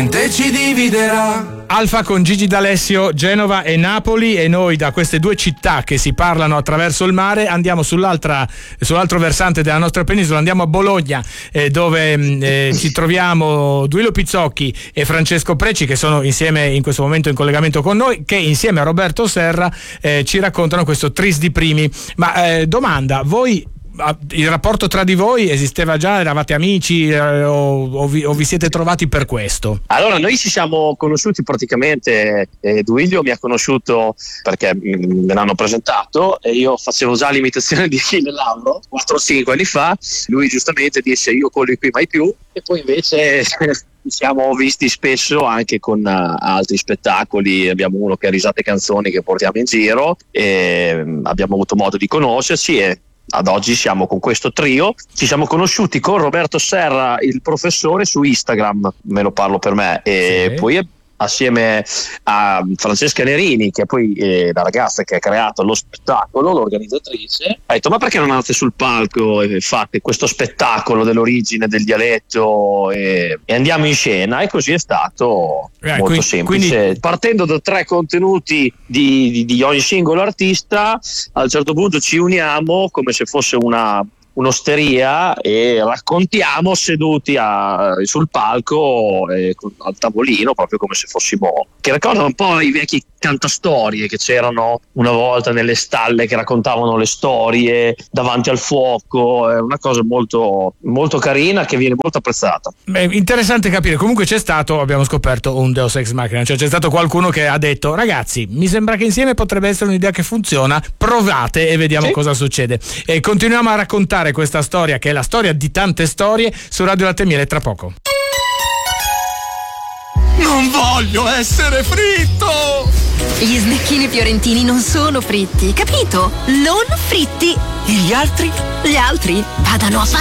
ci dividerà. Alfa con Gigi D'Alessio, Genova e Napoli, e noi da queste due città che si parlano attraverso il mare andiamo sull'altro versante della nostra penisola, andiamo a Bologna, dove ci troviamo Duilio Pizzocchi e Francesco Preci, che sono insieme in questo momento in collegamento con noi, che insieme a Roberto Serra ci raccontano questo Tris di Primi. Ma domanda, voi il rapporto tra di voi esisteva già? Eravate amici o vi siete trovati per questo? Allora, noi ci siamo conosciuti praticamente, Duilio mi ha conosciuto perché me l'hanno presentato e io facevo già l'imitazione di Achille Lauro 4-5 anni fa. Lui giustamente disse io quello qui mai più, e poi invece ci siamo visti spesso anche con altri spettacoli. Abbiamo uno che è Risate Canzoni che portiamo in giro, e abbiamo avuto modo di conoscerci, e ad oggi siamo con questo trio. Ci siamo conosciuti con Roberto Serra, il professore, su Instagram, me lo parlo per me, e sì. Poi assieme a Francesca Nerini, che è poi la ragazza che ha creato lo spettacolo, l'organizzatrice, ha detto: ma perché non andate sul palco e fate questo spettacolo dell'origine del dialetto e andiamo in scena? E così è stato, molto semplice. Quindi, partendo da 3 contenuti di ogni singolo artista, a un certo punto ci uniamo come se fosse un'osteria e raccontiamo seduti sul palco, al tavolino, proprio come se fossimo, che ricordano un po' i vecchi cantastorie che c'erano una volta nelle stalle, che raccontavano le storie davanti al fuoco. È una cosa molto, molto carina, che viene molto apprezzata. Interessante capire. Comunque c'è stato, abbiamo scoperto, un Deus Ex Machina, cioè c'è stato qualcuno che ha detto: ragazzi, mi sembra che insieme potrebbe essere un'idea che funziona, provate e vediamo cosa succede. E continuiamo a raccontare questa storia, che è la storia di tante storie, su Radio Latte e Miele tra poco. Non voglio essere fritto! Gli snecchini fiorentini non sono fritti, capito? Non fritti! E gli altri? Gli altri vadano a far